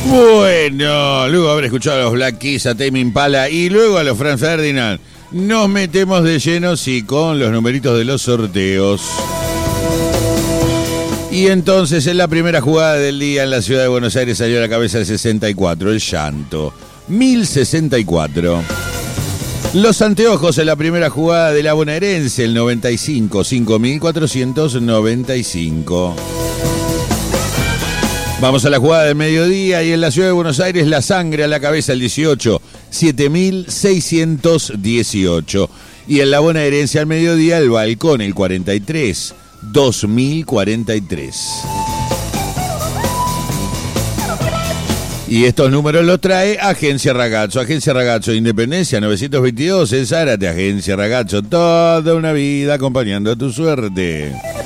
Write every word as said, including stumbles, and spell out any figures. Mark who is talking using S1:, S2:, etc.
S1: Bueno, luego de haber escuchado a los Black Keys, a Tame Impala y luego a los Franz Ferdinand, nos metemos de lleno, sí, con los numeritos de los sorteos. Y entonces, en la primera jugada del día en la ciudad de Buenos Aires salió a la cabeza el sesenta y cuatro, el llanto. mil sesenta y cuatro. Los anteojos en la primera jugada de la bonaerense, el noventa y cinco, cinco mil cuatrocientos noventa y cinco. Vamos a la jugada del mediodía y en la ciudad de Buenos Aires la sangre a la cabeza, el dieciocho, siete mil seiscientos dieciocho. Y en la bonaerense al mediodía el balcón, el cuarenta y tres, dos mil cuarenta y tres. Y estos números los trae Agencia Ragazzo. Agencia Ragazzo, Independencia novecientos veintidós, en Zárate. Agencia Ragazzo, toda una vida acompañando a tu suerte.